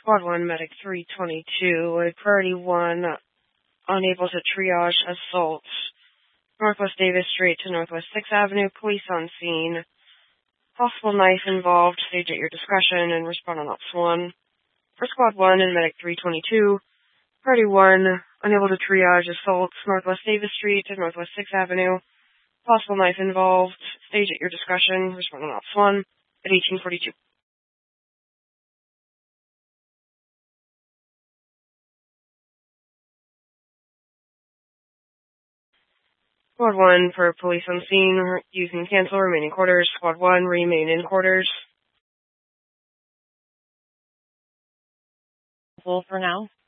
Squad 1, Medic 322, a Priority 1, unable to triage assault. Northwest Davis Street to Northwest 6th Avenue, police on scene. Possible knife involved, stage at your discretion and respond on Ops 1. For Squad 1 and Medic 322, Priority 1, unable to triage assault. Northwest Davis Street to Northwest 6th Avenue. Possible knife involved, stage at your discretion, respond on Ops 1 at 1842. Squad 1 for police on scene, use and cancel remaining quarters. Squad 1, remain in quarters. Full for now.